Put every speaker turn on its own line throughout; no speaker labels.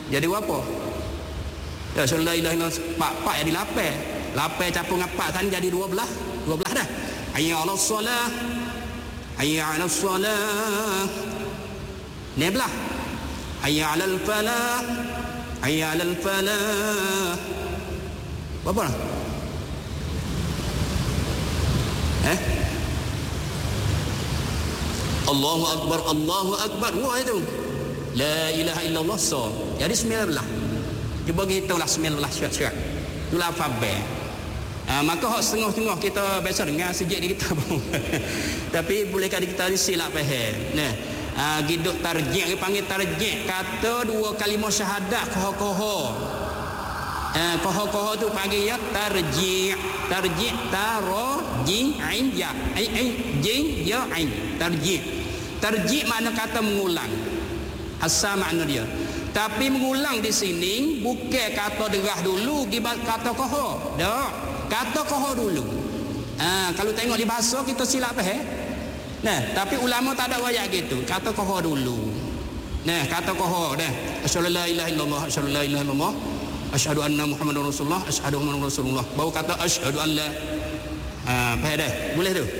Jadi apa? Ya, la ilaha illallah pak jadi lapan. Lapan campur dengan pak tadi jadi 12 dah. Hayya 'alas solah. Hayya 'alas solah. Ni belah. Hayya 'alal falah. Hayya 'alal falah. Berapa dah? Allahu Akbar, Allahu Akbar. Wah itu. La ilaha illallah so. Jadi 19. Cuba hitunglah 19 syarat. Itulah alfabet. Maka hak setengah-setengah kita biasa dengar sejak di kita pun. Tapi boleh kali kita silap faham. Nah, giduk tarjih, panggil tarjih. Kata dua kalimah syahadat koho-koho. Koho-koho tu panggil ya tarjih. Tarjih tarjih ain ya. Ain jin ya ain. Tarjih. Tarjih makna kata mengulang. Asal makna dia. Tapi mengulang di sini bukan kata derah dulu kata koho. Tak. Kata koho dulu. Kalau tengok di bahasa kita silap faham. Nah, tapi ulama tak ada wayak gitu. Kata koho dulu. Nah, kata koho dah. Asyhadu la ilaha illallah, asyhadu la ilaha illallah, asyhadu anna Muhammadar Rasulullah, asyhadu anna Rasulullah. Baru kata asyhadu an la. Faham dah? Boleh tu?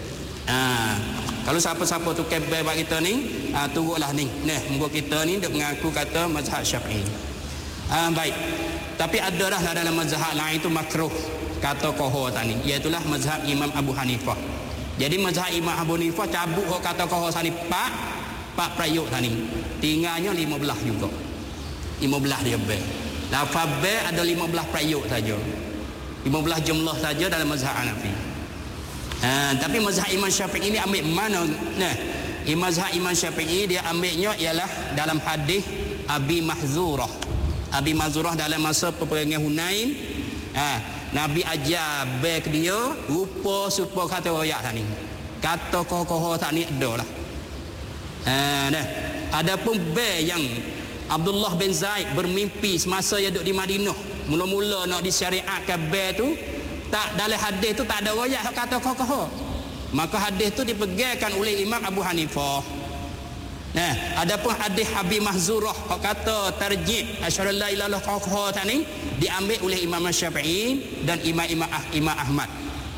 Kalau siapa-siapa tu kebel bab kita ni, turutlah ni. Nah, muka kita ni dia mengaku kata mazhab Syafi'i. Baik. Tapi ada dah dalam mazhab lain itu makruh kata koho tadi, iaitu mazhab Imam Abu Hanifah. Jadi mazhab Imam Abu Hanifah cabut kata koho tadi pak prayuk tadi. Tinggalnya 15 juga. 15 dia bel. Lafaz bel ada 15 prayuk saja. 15 jumlah saja dalam mazhab Hanafi. Tapi mazhab Imam Syafi'i ini ambil mana? Nah, mazhab Imam Syafi'i dia ambilnya ialah dalam hadis Abi Mahzurah. Abi Mahzurah dalam masa peperangan Hunain, Nabi ajar baik dia rupa supa kata royak tadi. Kata koho-koho tadi ada lah. Nah, adapun baik yang Abdullah bin Zaid bermimpi semasa dia duduk di Madinah, mula-mula nak disyariatkan baik tu, tak dalam hadis tu tak ada royak kata koho-koho. Maka hadis tu dipegangkan oleh Imam Abu Hanifah. Nah, adapun hadis Abi Mahzurah kata tarjih asyhadu la ilaha illallah koho tadi diambil oleh Imam Syafi'i dan Imam Ahmad.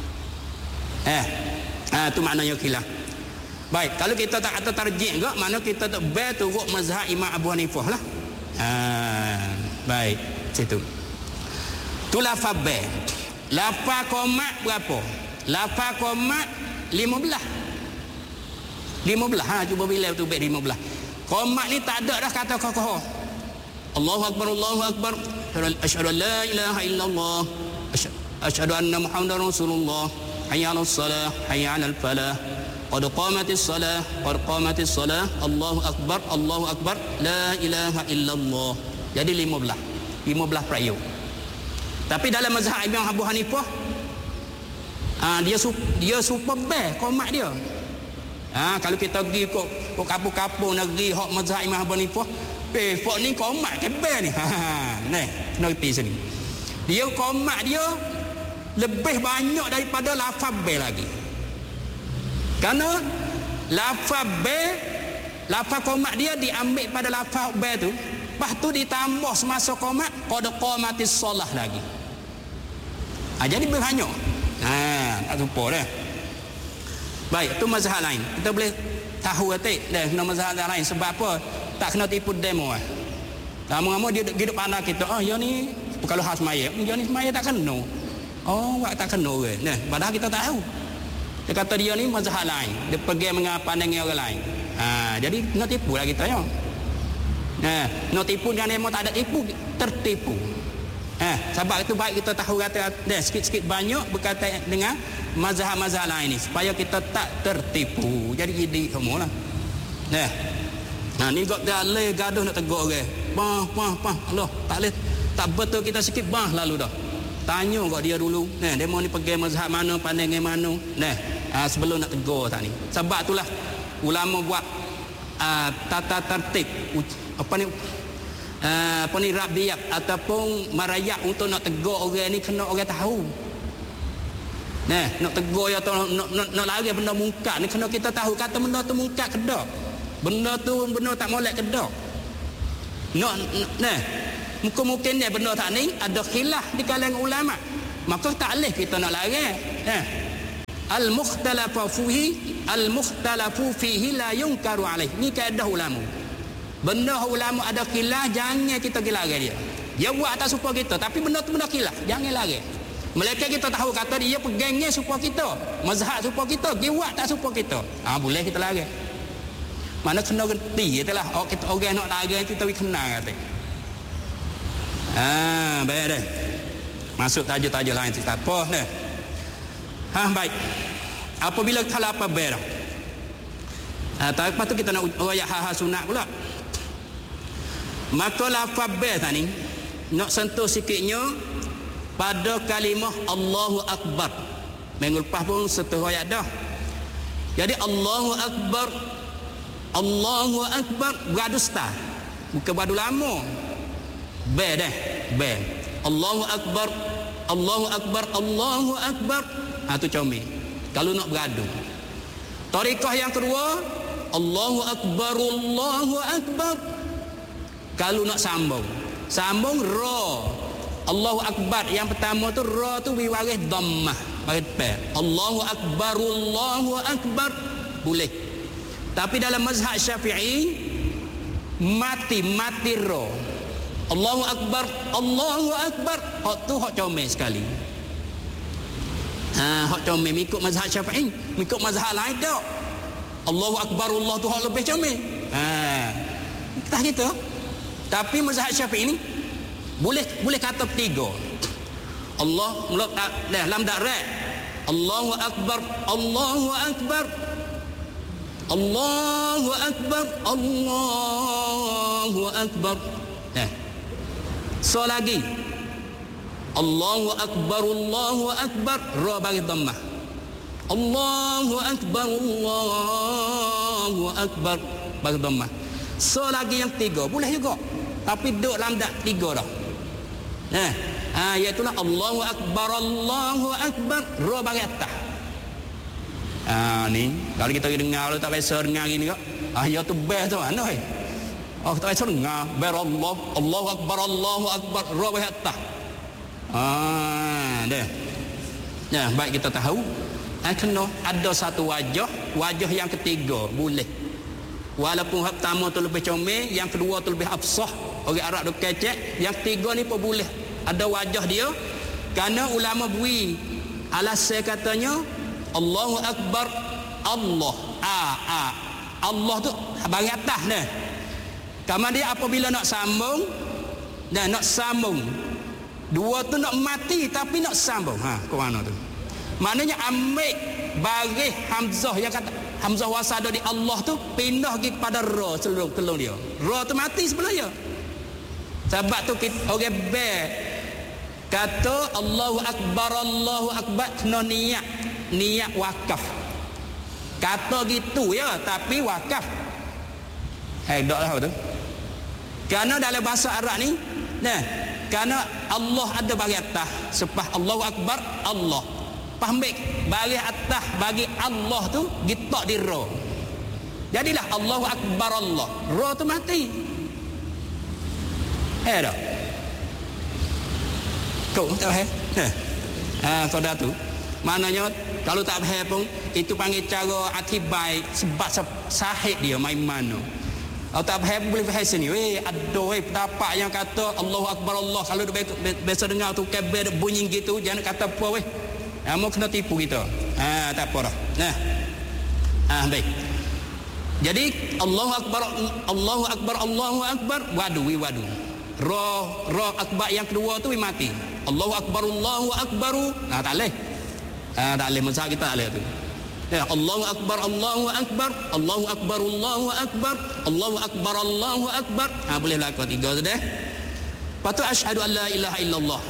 Tu maknanya khilaf. Baik, kalau kita tak kata tarjih enggak, mana kita tak ber turut mazhab Imam Abu Hanifah lah. Baik, situ. Tu lafaz ber. Lafaz qomat berapa? Lafaz qomat 15. 15. Cuba bila tu ber 15. Qomat ni tak ada dah kata kokoh. Allahu Akbar, Allahu Akbar. Asyhadu an la ilaha illallah. Asyhadu anna Muhammadar Rasulullah. Hayya 'alas salah, hayya 'alal falah. Qad qamatis salah, qad qamatis salah. Allahu Akbar, Allahu Akbar. La ilaha illallah. Jadi 15. 15 prayuk. Tapi dalam mazhab Imam Abu Hanifah, dia super best qomat dia. Kalau kita pergi kok kapung-kapung negeri hak mazhab Imam Abu Hanifah, fok ni qomat kebel ni. Nah, kena reti sini. Dia qomat dia lebih banyak daripada lafaz bel lagi. Kerana lafaz bel, lafaz qomat dia diambil pada lafaz bel tu, lepas tu ditambah semasa qomat qad qamatis solah lagi. Jadi banyak. Tak lupa dah. Baik, tu mazhab lain. Kita boleh tahu atik dah kena mazhab lain sebab apa? Tak kena tipu demo ah. Lama-lama dia hidup pandang kita, ya ni kalau khas maya, dia ni maya tak kena. Awak tak kena ke? Nah, padahal kita tahu. Dia kata dia ni mazhab lain. Dia pergi pandangan orang lain. Jadi kena tipu lah kita ya. Nak tipu dengan demo tak ada tipu, tertipu. Sebab itu baik kita tahu kata sikit-sikit banyak berkaitan dengan mazhab-mazhab lain ni supaya kita tak tertipu. Jadi gini semualah. Ni kok dalih gaduh nak tegur orang. Pah. Allah, tak betul kita sikit lalu dah. Tanya kok dia dulu. Demo ni pergi mazhab mana, pandangan mana. Sebelum nak tegur tak ni. Sebab itulah ulama buat tata tertib rabiat ataupun marayak untuk nak tegur orang ni kena orang tahu. Nak tegur atau nak lari benda mungkar ni kena kita tahu kata benda tu mungkar ke dak. Benda tu benda tak molek ke dak. Mungkin ni benda tak ni ada khilaf di kalangan ulama. Maka tak boleh kita nak larang. Al-mukhtalafu fihi la yunkaru alaih. Ni kaedah ulama. Benda ulama ada khilaf, jangan kita larang dia. Dia buat tak supaya kita, tapi benda tu benda khilaf, jangan larang. Mereka kita tahu kata dia pegangnya supaya kita, mazhab supaya kita, dia buat tak supaya kita. Boleh kita larang. Mana kena reti itulah. Kita orang nak larang kita kenal kata. Baik dah. Masuk tajuk-tajuk lain tak apa dah. Baik. Apabila kalau apa ber. Lepas tu kita nak royak hal-hal sunat pula. Maka lafaz ber tadi nak sentuh sikitnya pada kalimah Allahu Akbar. Minggu lepas pun sentuh royak dah. Jadi Allahu Akbar, Allahu Akbar beradu start. Bukan beradu lama. Ber dah. Ber. Allahu Akbar, Allahu Akbar, Allahu Akbar. Tu comel. Kalau nak beradu. Tariqah yang kedua, Allahu Akbar, Allahu Akbar. Kalau nak sambung ra. Allahu Akbar yang pertama tu ra tu waris dhammah, waris pa. Allahu Akbar, Allahu Akbar boleh. Tapi dalam mazhab Syafi'i mati ra. Allahu Akbar, Allahu Akbar. Hak tu hak comel sekali. Hak comel ikut mazhab Syafi'i, ikut mazhab lain tak. Allahu Akbar, Allah tu hak lebih comel. Tak gitu. Tapi mazhab Syafi'i ni boleh kata tiga. Allah dah lam darat. Allahu Akbar, Allahu Akbar. Allahu Akbar, Allahu Akbar. So lagi Allahu Akbar, Allahu Akbar, ra bagi dhammah. Allahu Akbar, Allahu Akbar bagi dhammah. So lagi yang tiga boleh juga, tapi duduk dalam dak tiga dah. Iaitulah Allahu Akbar, Allahu Akbar, ra bagi atas. Ni kalau kita dengar tak biasa dengar gini kok. Ya tu best tu mana oi. Tak biasa dengar ber Allah, Allahu Akbar, Allahu Akbar, ra bagi atas. Dah. Baik kita tahu. Kena ada satu wajah yang ketiga boleh. Walaupun hak pertama tu lebih comel, yang kedua tu lebih afsah, orang Arab tu kecek, yang ketiga ni pun boleh. Ada wajah dia. Kerana ulama bui alasan katanya Allahu Akbar, Allah. Allah tu bagi atas dah. Kamu dia apabila nak sambung, nak sambung. Dua tu nak mati tapi nak sambung. Ke mana tu? Maknanya ambil baris hamzah yang kata hamzah wasal di Allah tu pindah pergi kepada ra seluruh kelung dia. Ra tu mati sebenarnya. Sebab tu kita orang ber kata Allahu Akbar kena niat wakaf. Kata gitu ya, tapi wakaf. Dak lah tu. Kerana dalam bahasa Arab ni, kerana Allah ada bagi atas, sepah Allahu Akbar Allah. Pahambik bagi atas bagi Allah tu gitak di ra. Jadilah Allahu Akbar Allah. Ra tu mati. Dak. Kau tahu kau dah tu. Maknanya kalau tak faham pun itu panggil cara atibai sebab sahih dia main mana. Kalau tak faham boleh faham sini. Ada pendapat yang kata Allahu Akbar Allah. Kalau biasa dengar tu kabel bunyi gitu, jangan kata apa mau kena tipu kita. Tak apa dah. Baik. Jadi Allahu Akbar, Allahu Akbar, Allahu Akbar, wadu. Ra akbar yang kedua tu mati. Allahu Akbar, Allahu Akbar. Tak boleh. Tak boleh mazhab kita tak boleh tu. Allahu Akbar, Allahu Akbar, Allahu Akbar, Allahu Akbar, Allahu Akbar, Allahu Akbar. Boleh lah kau tiga tu dah. Lepas tu asyhadu an la ilaha illallah.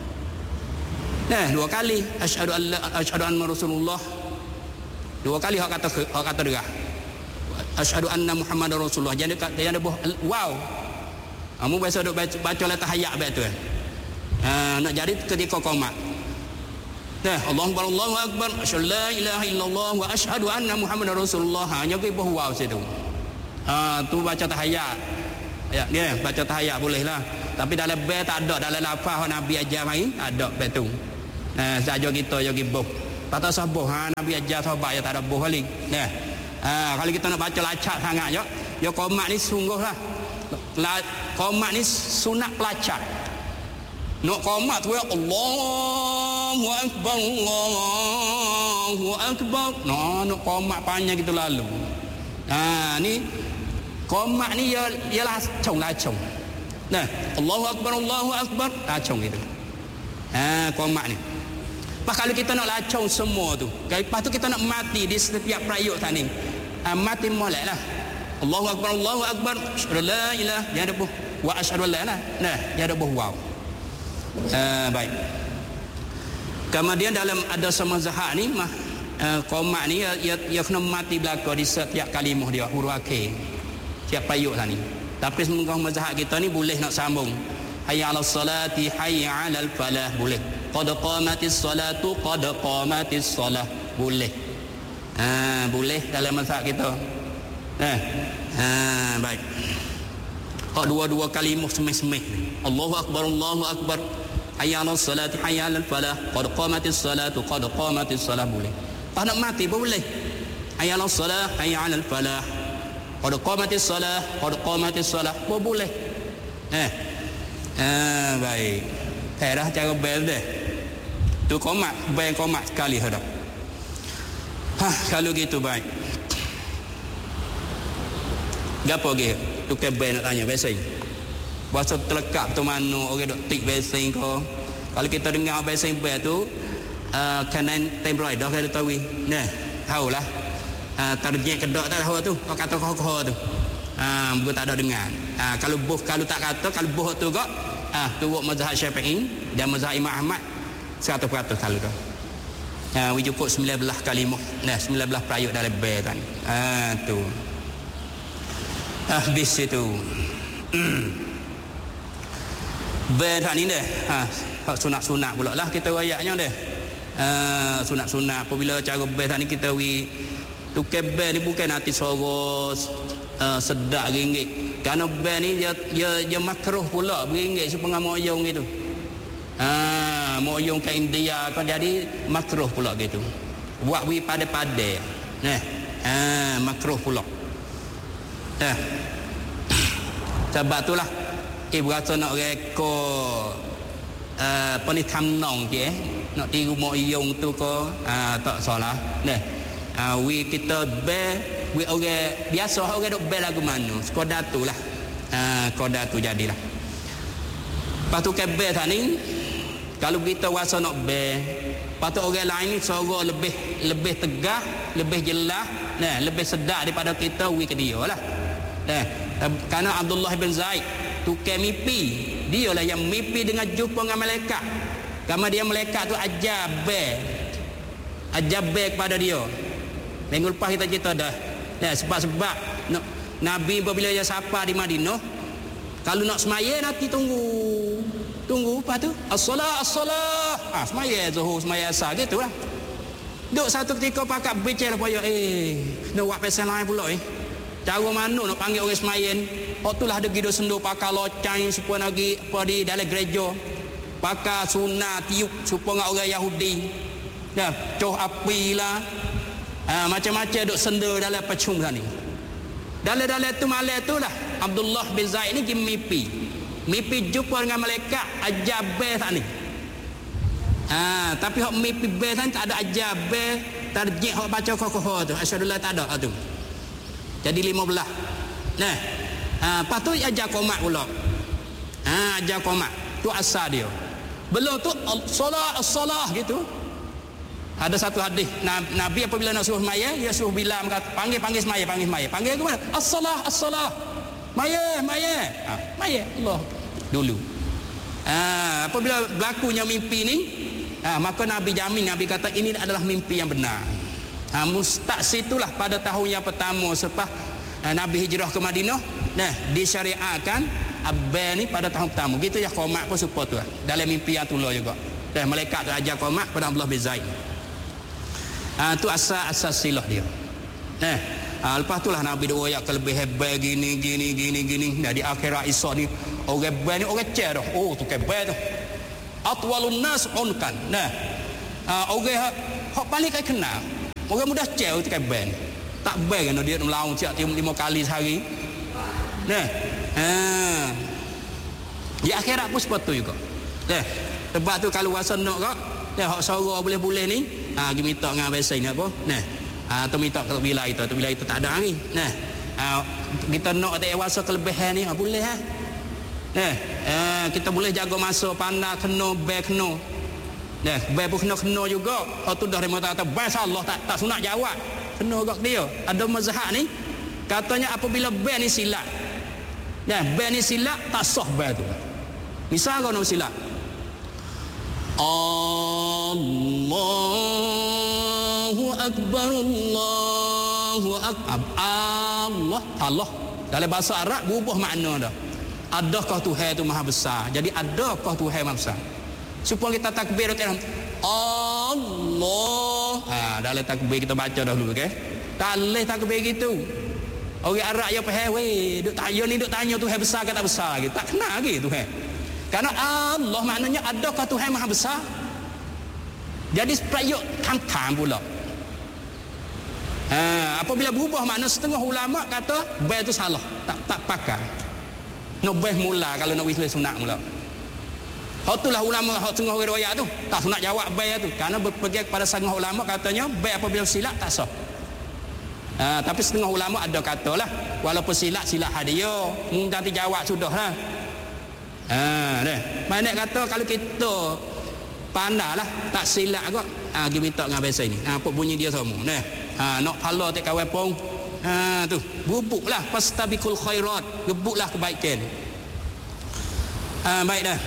Dua kali asyhadu anna Rasulullah. Dua kali hak kata derah. Asyhadu anna Muhammadar Rasulullah. Jangan ada wow. Kamu biasa duk baca la tahiyat baik tu. Nak jadi ketika qomat. Allahu Akbar, Allahu Akbar, asyhadu la ilaha illallah wa asyhadu anna Muhammadar Rasulullah. Hanya ke wow situ. Tu baca tahiyat. Ya, dia baca tahiyat boleh lah. Tapi dalam bel tak ada, dalam lafaz Nabi ajar main ada betul. Saja kita yogi boh. Tak tahu sabuh Nabi ajar sahabat ya tak ada boh kali. Kalau kita nak baca lacak sangat ya qomat ni sungguhlah. Qomat ni sunat pelacak. Nak qomat tu ya Allahu akbar Allahu akbar. Nak qomat panjang gitu lalu. Ni qomat ni ialah lacong. Nah, Allahu akbar lacong gitu. Qomat ni. Lepas kalau kita nak lacong semua tu, lepas tu kita nak mati di setiap perayuk tadi. Mati molek lah. Allahu akbar asyhadu la ilaha jangan ada buh wa asyhadu la ilaha nah jangan ada buh wow. Baik. Kemudian dalam ada sama mazhab ni qomat ni ia kena mati belaka di setiap kalimah dia huruf akhir tiap perayuk tadi. Tapi semoga mazhab kita ni boleh nak sambung. Hayya 'alas salati hayya 'alal falah boleh. Qad qamatis salatu qad qamatis salah boleh. Boleh dalam mazhab kita. Baik. Hak dua-dua kalimah semih-semih. Allahu akbar hayya 'alas salati hayya 'alal falah qad qamatis salatu qad qamatis salah boleh. Tak nak mati pun boleh. Hayya 'alas salah hayya 'alal falah qad qamatis salah pun boleh. Baik. Dah cara bel dah. Tu qomat, bel qomat sekali dah. Kalau gitu baik. Gapo ge? Tu ke bel nak tanya besing. Bahasa terlekap tu mana orang dok tik besing ko. Kalau kita dengar besing bel tu kanan tembroi dah kita tahu. Nah, tahulah. Tarjih kedok tak tahu tu. Kau kata kau tu. Bukan tak ada dengar. Kalau tak kata kalau boh tu kok tu mazhab Syafi'i dan mazhab Imam Ahmad 100% kalau tu. We cukup 19 kalimah. Nah, 19 perayuk dalam bel tadi. Tu. Habis itu. Bel tadi dah. Sunat-sunat pula lah kita ayatnya dah. Sunat-sunat apabila cara bel tadi kita tukar bel ni bukan hati soros sedap ringgit. Kerana bel ni dia makruh pula beringgit sepengah moyong gitu. Moyong ke India kan jadi makruh pula gitu. Buat pada-pada. Makruh pula. Sebab itulah berasa nak rekod ni tamnong je nak tiru moyong tu ko tak salah. Kita bel orang biasa orang dok bel lagu mana sekadar tu lah. Sekadar tu jadilah. Lepas tu bel tadi kalau kita rasa nak bel, patut orang lain ni suara lebih tegah, lebih jelas, lebih sedap daripada kita ke dia lah. Kerana Abdullah bin Zaid tukar mimpi, dia lah yang mimpi dengan jumpa dengan malaikat. Kerana dia malaikat tu ajar bel kepada dia. Minggu lepas kita cerita dah. Sebab Nabi apabila dia sapa di Madinah, kalau nak semaya nanti tunggu lepas tu as-salah semaya zuhur semaya asar gitulah. Duk satu ketika pakak bicara paya nak buat pesan lain pula cara mana nak panggil orang semaya ni. Waktulah ada gido sendu pakak locang supaya lagi apa di dalam gereja pakak sunat tiup supaya orang Yahudi coh api lah macam-macam duk senda dalam pecum ni. Dalam tu malam tu lah Abdullah bin Zaid ni mimpi jumpa dengan malaikat ajar bel tak ni. Tapi hak mimpi bel tak ada ajar bel tarjih hak baca kokoh tu asyhadu la tak ada tu. Jadi 15. Lepas tu ajar qomat pula. Ajar qomat tu asal dia. Belum tu as-salah gitu. Ada satu hadis Nabi apabila nak suruh maya dia suruh Bilal panggil semaya. Panggil ke mana? As-salah. Maya. Allah dulu. Apabila berlakunya mimpi ni, maka Nabi jamin, Nabi kata ini adalah mimpi yang benar. Mustaqsi itulah pada tahun yang pertama selepas Nabi hijrah ke Madinah, disyariatkan abel ni pada tahun pertama. Gitu ya qomat pun support tu. Dalam mimpi yang tula juga. Malaikat tu ajar qomat pada Abdullah bin Zaid. Tu asas silah dia. Lepas itulah Nabi dia ayat lebih hebat gini. Nah di akhirat Isa ni orang ban ni orang cer dah. Oh tu kebat tu. Atwalun nas unkan. Nah. Orang hak paling kai kenal. Orang mudah cer tu kebat. Tak baik kan dia melawan siap 5 kali sehari. Nah. Di akhirat pun seperti juga. Nah. Sebab tu kalau rasa nak kak, hak suara boleh-boleh ni, pergi minta dengan biasa ni apa? Nah. Atau minta ke bila itu tak ada lagi. Nah, kita nak tak wasa kelebihan ni, boleh ha. Nah, kita boleh jaga masa pandai kena baik kena. Nah, baik pun kena juga. Tu dah dia kata bas Allah tak sunat jawab. Kena gak dia. Ada mazhab ni katanya apabila baik ni silap. Nah, baik ni silap tak sah baik tu. Misal kau nak silap. Allahu Akbar Allah dalam bahasa Arab berubah makna dah. Adakah Tuhan itu maha besar? Jadi adakah Tuhan maha besar? Supaya kita takbir kan Allah. Dalam takbir kita baca dahulu okey. Tak boleh takbir gitu. Orang Arab ya faham weh, duk tanya Tuhan besar ke tak besar lagi. Tak kenal lagi Tuhan. Karena Allah maknanya adakah Tuhan maha besar? Jadi prayuk tam-tam pula. Apabila berubah makna setengah ulama kata baik itu salah, tak pakai. Nak baik mula kalau nak wislah sunat mula. Itulah ulama hak tengah riwayat tu, tak sunat jawab baik tu. Karena berpegang kepada setengah ulama katanya baik apabila silap tak sah. Tapi setengah ulama ada katalah walaupun silap hadiah, nanti jawab sudahlah. Mana kata kalau kita pandailah tak silap kok. Kita minta dengan biasa ni. Apa bunyi dia sama. Nak pahala tak kawan pun. Tu, bubuklah fastabiqul khairat. Gebuklah kebaikan. Baik dah.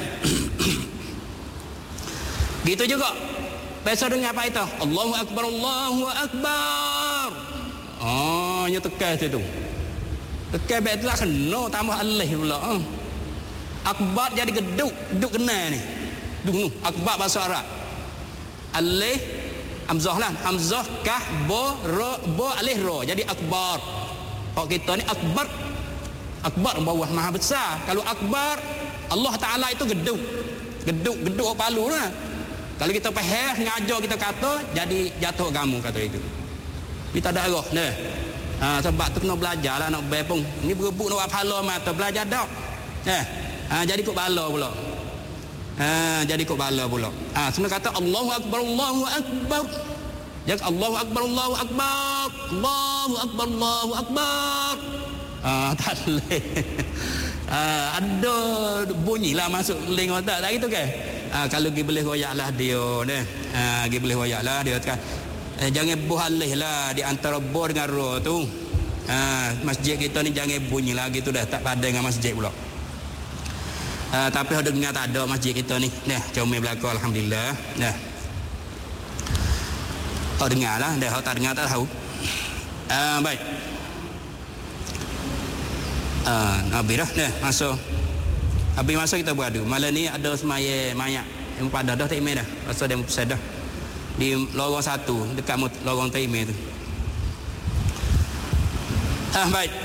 Gitu juga. Biasa dengar apa itu? Allahu Akbar, Allahu Akbar. Nya tekan tu. Tekan baik tu lah kena tambah alih pula. Akbar jadi geduk kena ni. Duk akbar bahasa Arab. Alif hamzah lah, hamzah kah ba ra ba alif ra. Jadi akbar. Kalau kita ni akbar bawah maha besar. Kalau akbar Allah Taala itu geduk palu lah. Kalau kita faham ngajar kita kata jadi jatuh kamu kata itu. Kita ada arah nah. Sebab tu kena belajarlah nak bepung. Ni berebut nak pahala mata belajar dak. Jadi kok bala pula. Jadi kok bala pula. Sebenarnya kata Allahu Akbar, Allahu Akbar. Jadi Allahu Akbar, Allahu Akbar. Allahu Akbar, Allahu Akbar. Tak boleh. Ada bunyilah masuk link otak tak gitu kan? Kalau pergi boleh royaklah dia ni. Pergi boleh royaklah dia kan. Jangan buhalih lah di antara bo dengan ro tu. Masjid kita ni jangan bunyilah gitu dah tak padan dengan masjid pula. Tapi ada dengar tak ada masjid kita ni. Dah, comel belakang alhamdulillah. Dah. Dengarlah, dah tak dengar tak tahu. Baik. Nabi dah masuk. Habis masa kita beradu. Malam ni ada semaya mayat yang pada dah tak email dah. Pasal dia pesan dah. Di lorong 1 dekat lorong tak email tu. Baik.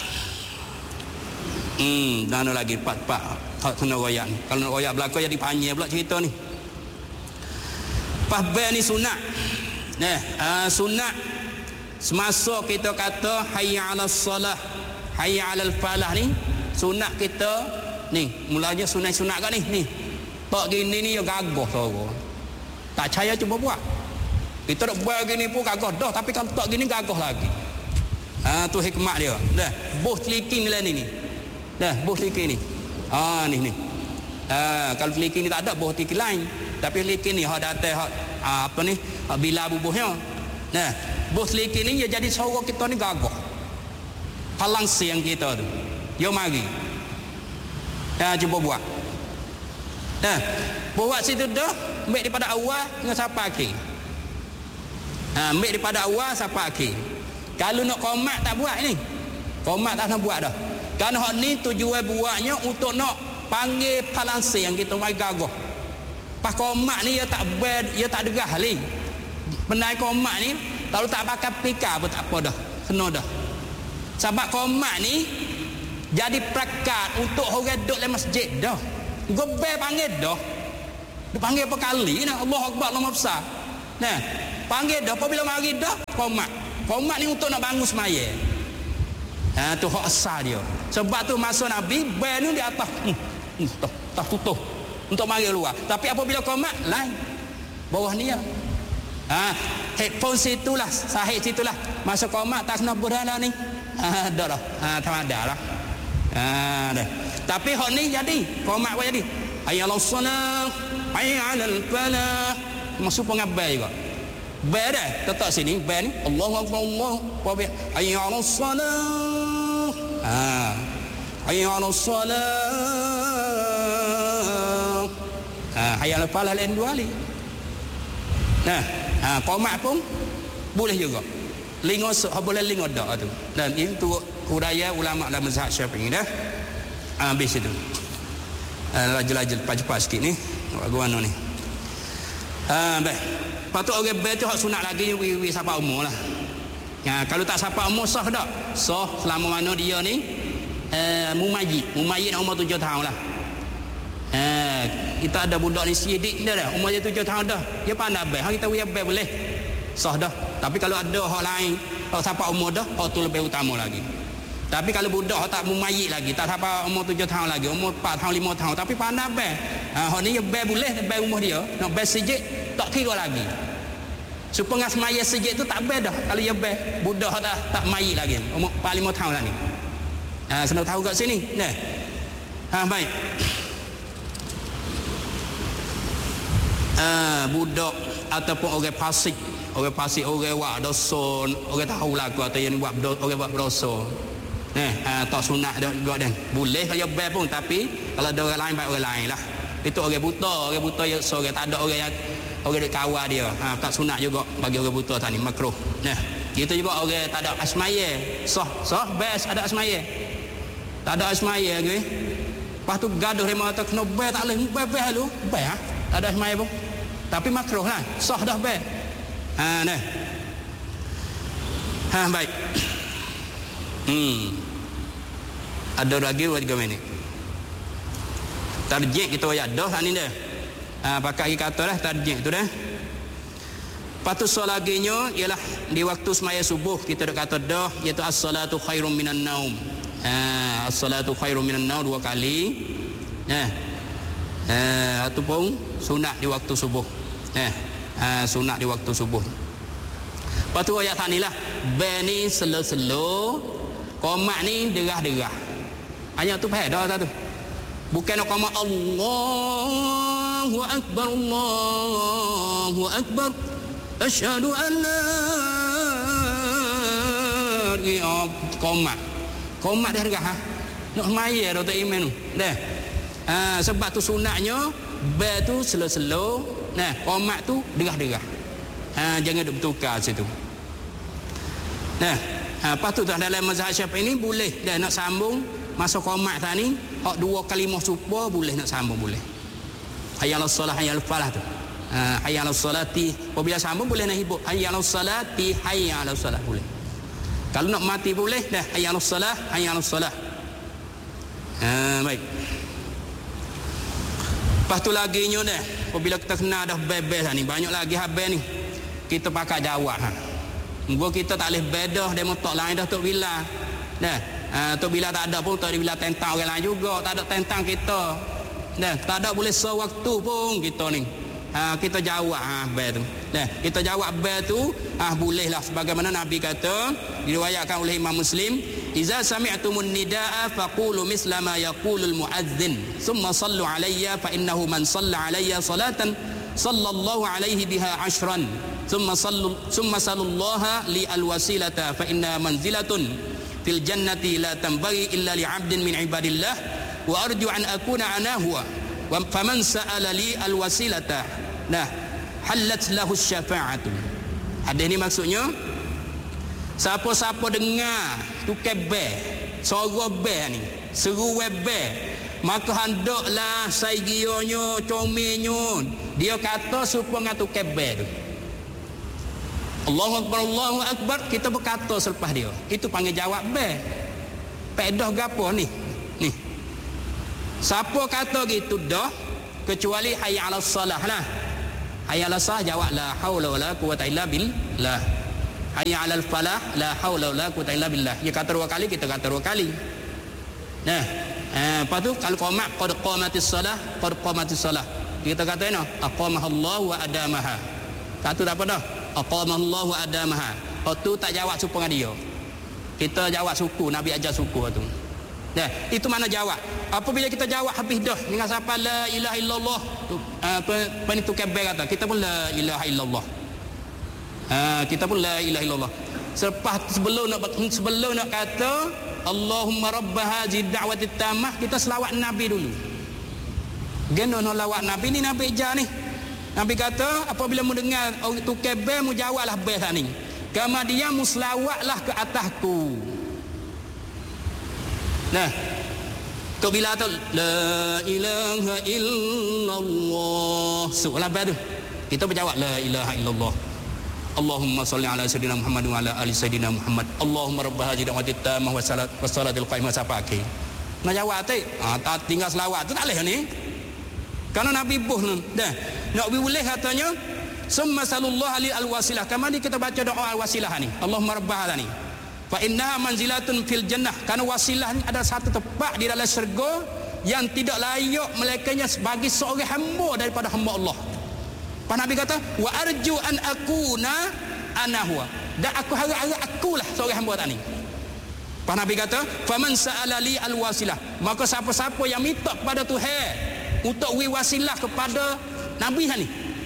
Dan ada lagi part kena royak ni. Kalau nak royak belakang jadi panjang pula cerita ni. Pahban ni sunat. Sunat semasa kita kata hayya 'alas salah, hayya 'alal falah ni, sunat kita ni. Mulanya sunat kat ni. Tak gini ni ya gagah suara. Tak percaya cuba buat. Kita nak buat gini pun gagah dah, tapi kalau tak gini gagah lagi. Tu hikmat dia. Dah, boh teliking lah ni. Dah, boh teliking ni. Ni. Kalau teliking ni tak ada boh teliking lain. Tapi teliking ni hak datang hak apa ni? Hak bila bubuhnya. Nah, boh teliking ni dia jadi suara kita ni gagah. Palang siang kita tu. Yo mari. Cuba buat. Buat situ dah, ambil daripada awal dengan siapa akhir. Ambil daripada awal siapa akhir. Kalau nak komat tak buat ni. Komat tak nak buat dah. Kerana hak ni tujuan buatnya untuk nak panggil palansi yang kita mai gagah. Pas komat ni dia tak degah lagi. Benai komat ni kalau tak pakai pika pun tak apa dah. Kena dah. Sebab qomat ni jadi perakat untuk orang duduk dalam masjid dah. Gobel panggil dah. Dia panggil apa kali nak Allah Akbar Allah besar. Nah, panggil dah apabila mari dah qomat. Qomat ni untuk nak bangun semaya. Tu hak asal dia. Sebab tu masa Nabi bel ni di atas tak tutup untuk mari luar. Tapi apabila qomat lain. Bawah ni ya. Headphone situlah, sahih situlah. Masa qomat tak kena berada ni. Dah dah. Tak ada lah. Dah. Tapi hak ni jadi qomat pun jadi. Hayya 'alas salah, hayya 'alal falah. Masuk pengabai juga. Bel dah. Tetap sini bel ni. Allahu Akbar Allah. Hayya 'alas salah. Hayya 'alas salah. Hayya 'alal falah lain dua kali. Nah, qomat pun boleh juga. Lingo boleh lingo dak tu. Dan itu huraya ulama dalam mazhab Syafi'i dah. Habis itu. Laju-laju cepat-cepat sikit ni. Gua anu ni. Baik. Patut orang bel tu hak sunat lagi wi siapa umur lah. Kalau tak siapa umur sah dak? Sah selama mana dia ni mumayyid. Mumayyid nak umur 7 tahun lah. Kita ada budak ni sidik dah umur dia 7 tahun dah. Dia pandai bel. Hang kita wi bel boleh. Sah dah. Tapi kalau ada hak lain, hak siapa umur dah, hak tu lebih utama lagi. Tapi kalau budak hak tak mumayyid lagi, tak siapa umur 7 tahun lagi, umur 4 tahun 5 tahun tapi pandai bel. Hak ni bel boleh, bel umur dia, nak bel sijik tak kira lagi. Supaya semaya sijik tu tak bel dah. Kalau dia bel, budak hak tak mayyid lagi, umur 4 5 tahun lagi. Kena tahu kat sini. Nah. Baik. Budak ataupun orang fasik, orang buat dosa, orang tahu lagu atau yang buat orang buat dosa. Tak sunat dah juga dan boleh kalau bel pun, tapi kalau ada orang lain baik orang lain lah. Itu orang buta yang seorang tak ada orang dek kawal dia. Tak sunat juga bagi orang buta tadi, makruh. Nah, kita juga orang tak ada asmaya. Sah best ada asmaya. Tak ada asmaya ke. Lepas tu gaduh dia mata kena bel tak boleh. Bel lu. Bel tak ada asmaya pun. Tapi makruh lah. Sah dah bel. Nah. Baik. Ada lagi 3 minit. Tarjih kita ayat dah ni dah. Pakai kata lah tarjih tu dah. Patut solat laginya ialah di waktu semaya subuh kita dah kata dah, iaitu as-salatu khairum minan naum. As-salatu khairum minan naum 2 kali. Ataupun sunat di waktu subuh. Sunat di waktu subuh. Patut ayat tanilah bani selo-selo, qomat ni derah-derah. Ayat tu faham dah tu. Bukan nak qomat Allahu akbar Allahu akbar asyhadu an la ilaha illallah. Qomat dah derah. Nak semaya dah tak iman tu. Dah. Sebab tu sunatnya bel tu selo-selo, qomat tu derah-derah. Jangan duk bertukar situ. Lepas tu dalam mazhab Syafi'i ini boleh dah nak sambung masa qomat tadi, hak 2 kalimah subuh boleh nak sambung boleh. Hayya 'alas salah, hayya 'alal falah tu. Hayya 'alas salati, apabila sambung boleh nak hibur hayya 'alas salati, hayya 'alas salah boleh. Kalau nak mati boleh dah hayya 'alas salah, hayya 'alas salah. Baik. Lepas tu laginya dah, apabila kita kenal dah bebel ni, banyak lagi habis ni. Kita pakai jawab Gua kita tak boleh bedah demo tok lain dah tok bila. Tok bila tak ada pun tok bila tentang orang lain juga, tak ada tentang kita. Tak ada boleh sewaktu pun kita ni. Kita jawab bel tu. Kita jawab bel tu bolehlah sebagaimana Nabi kata, diriwayatkan oleh Imam Muslim, "Idza sami'tumun nidaa faqulu misla ma yaqulul muadzin, thumma sallu alayya fa innahu man shalla alayya salatan sallallahu alaihi biha 'ashran." ثم صلوا الله لي الوسيلة فإن منزلة في الجنة لا تنبغي إلا لعبد من عباد الله وأرجو أن أكون أنا هو فمن سأل لي الوسيلة حلت له الشفاعة. Hadis ni maksudnya, siapa-siapa dengar tu kebel suara bel ni, seru bel, maka hendaklah saigionyo comenyo dia kata supaya tu kebel tu Allahu Akbar, kita berkata selepas dia. Itu panggil jawab be. Pedah gapo ni? Ni. Siapa kata gitu dah kecuali hayya 'alas salah lah. Hayya 'alas salah jawab la haula wala quwata illa billah. Hayya 'alal falah la haula wala quwata illa billah. Dia kata 2 kali, kita kata 2 kali. Nah, lepas tu kalau qomat qad qamatis salah, qad qamatis salah. Kita kata no, aqamahallahu wa adamaha. Kata tak apa dah. Aqamahallahu wa adamaha. Oh tu tak jawab suku dengan dia. Kita jawab suku, Nabi ajar suku tu. Nah, itu mana jawab. Apabila kita jawab habis dah dengan siapa la ilaha illallah, penitu kabel kata, kita pun la ilaha illallah. Kita pun la ilaha illallah. Sebelum nak kata Allahumma rabba hadhihi da'wati tammah, kita selawat Nabi dulu. Geno lawat Nabi ni, Nabi ajar ni. Nabi kata apabila mu dengar orang tu kabel, mu jawablah behah ni. Kemudian mu selawatlah ke atasku. Nah, kau bila tu la ilaha illallah, soalah baru kita berjawab la ilaha illallah. Allahumma salli ala sayyidina Muhammad wa ala ali sayyidina Muhammad. Allahumma rabb hadhihi da'wati tammah wa salatil qaimah sapake. Nak jawab tu, tak tinggal selawat tu tak leh ni. Karena Nabi buh ni. Dah, nak boleh katanya summa sallallahu alaihi alwasilah. Kemana kita baca doa alwasilah ni? Allahumma rabb hadha ni. Fa innaha manzilatun fil jannah. Karena wasilah ni ada satu tempat di dalam syurga yang tidak layak melainkan bagi seorang hamba daripada hamba Allah. Pak Nabi kata wa arju an akuna ana huwa. Dan aku harap akulah seorang hamba tadi. Pak Nabi kata faman sa'ala li alwasilah. Maka siapa-siapa yang minta kepada Tuhan untuk wasilah kepada Nabi ni,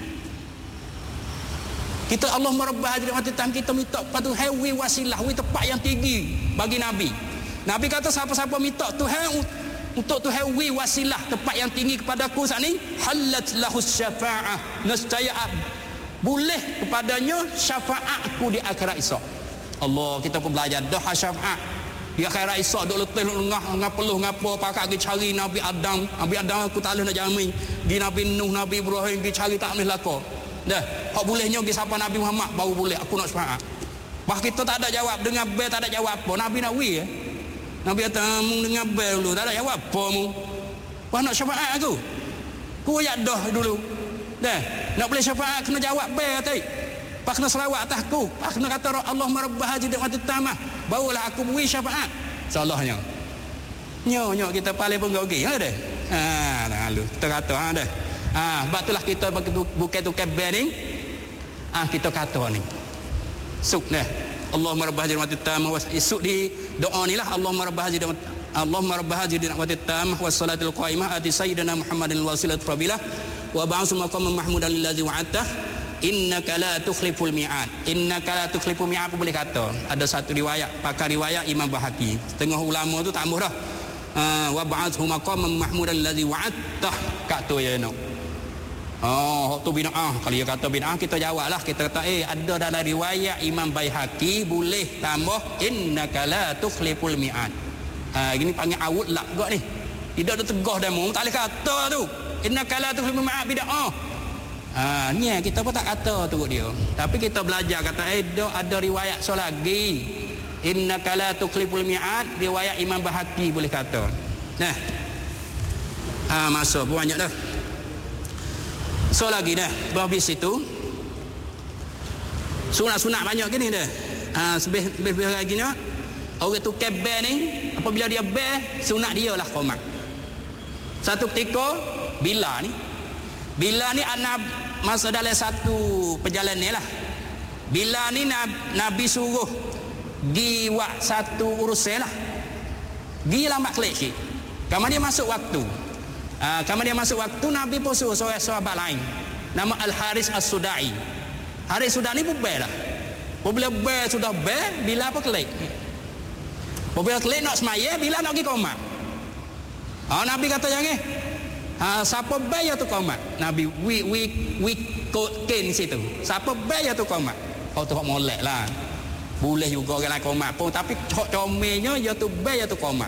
kita Allahumma rabb hadhihi da'wati tammah, kita minta kepada Tuhan wasilah, tempat yang tinggi bagi Nabi. Nabi kata siapa-siapa minta Tuhan untuk Tuhan wasilah tempat yang tinggi kepada aku saat ni, halat lahus syafa'ah, nescaya boleh kepadanya syafaatku di akhirat esok. Allah, kita pun belajar dah syafaat di akhirat esok. Duk letih ngah peluh ngapo pakak pergi cari Nabi Adam. Nabi Adam aku tak boleh nak jamin. Di Nabi Nuh, Nabi Ibrahim pergi cari tak boleh lakon. Dah, hak bolehnya pergi siapa Nabi Muhammad baru boleh aku nak syafaat. Bah kita tak ada jawab, dengar bel tak ada jawab apa. Nabi nak Nabi kata mu dengar bel dulu, tak ada jawab apa mu. Bah nak syafaat aku. Ku ya dah dulu. Dah, nak boleh syafaat kena jawab bel tadi. Pak kena selawat atas aku. Pak kena kata Allahumma rabb hadhihi da'wati tammah. Barulah aku beri syafaat. Salahnya. Nyok kita paling pun gak okey. Ha dah. Lalu kita kata dah. Sebab itulah kita bukan tu kabel ni. Kita kata ni. Suk dah. Allahumma rabb hadhihi da'wati tammah wa isuk di doa ni lah Allahumma rabb hadhihi da'wati tammah was salatul qaimah ati sayyidina Muhammadin wasilat fadilah wa ba'su maqaman mahmudan lillazi wa'ata. Innaka la tukhliful mi'ad. Innaka la tukhliful mi'ad apa boleh kata. Ada satu riwayat, pakar riwayat Imam Bahaki. Setengah ulama tu tak ambuh dah. Wa ba'athu maqaman mahmudan allazi wa'adtah. Kat tu ya nak. Tu bid'ah. Kalau dia kata bid'ah, kita jawablah. Kita kata ada dalam riwayat Imam Bahaki boleh tambah innaka la tukhliful mi'ad. Gini panggil awud lah gak ni. Tidak ada tegah dah mu. Tak boleh kata tu. Innaka la tukhliful mi'ad bid'ah. Ni kita pun tak kata tu dia. Tapi kita belajar kata ada riwayat so lagi. Innaka la tukhliful mi'ad, riwayat Imam Bahaki boleh kata. Nah. Masa banyak dah. So lagi dah. Habis itu sunat-sunat banyak gini dah. Lebih lagi ni orang tu kabel ni apabila dia bel sunat dia lah qomat. Satu ketika bila ni anak masa dalam satu perjalanan ni lah. Bila ni Nabi suruh di satu urusan lah. Dia lambat kelik sikit. Kamu dia masuk waktu. Nabi pun suruh seorang sahabat lain. Nama Al-Haris As-Sudai. Haris Sudai ni pun bel lah. Bila bel sudah bel, bila apa kelik. Bila kelik nak semaya, bila nak pergi qomat. Nabi kata jangan. Siapa bayar tu qomat? Nabi we kokin situ. Siapa bayar tu qomat? Kau tu hak molek lah. Boleh juga orang lain qomat pun, tapi comelnya ya tu bayar tu qomat.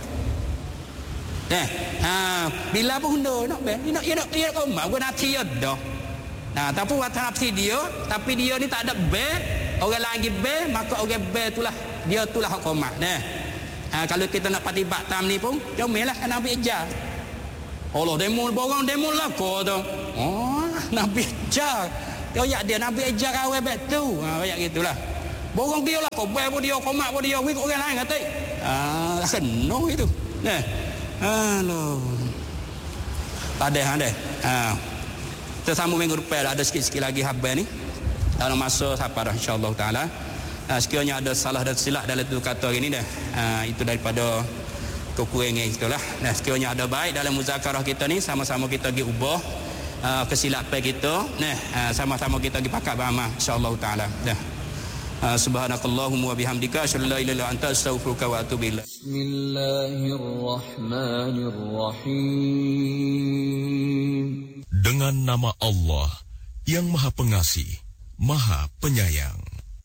Bila pun hendak nak bayar, nak qomat gua nanti ya dah. Tapi waktu nanti dia, tapi dia ni tak ada bayar, orang lain pergi ber, maka orang ber itulah dia itulah hak qomat nah. Kalau kita nak patibat tam ni pun jomellah kena ambil ejar. Allah demo borang demo lah kau tu. Oh, nak ambil ejar. Dia nak ambil ejar awal bet tu. Kayak gitulah. Borang dia lah kau ber pun dia qomat pun dia wik orang lain kata. Kena itu. Nah. Halo. Ada. Kita sambung minggu depan ada sikit-sikit lagi habis ni. Dalam masa siapa dah insya-Allah taala. Sekiranya ada salah dan silap dalam tu kata ini dah. Itu daripada kekurangan itulah. Nah, sekiranya ada baik dalam muzakarah kita ni sama-sama kita pergi ubah kesilapan kita. Nah, sama-sama kita pergi pakat beramal insya-Allah taala. Dah. Subhanakallahumma wa bihamdika asyhadu an la ilaha illa anta astaghfiruka wa atubu ilaik. Bismillahirrahmanirrahim.
Dengan nama Allah yang Maha Pengasih, Maha Penyayang.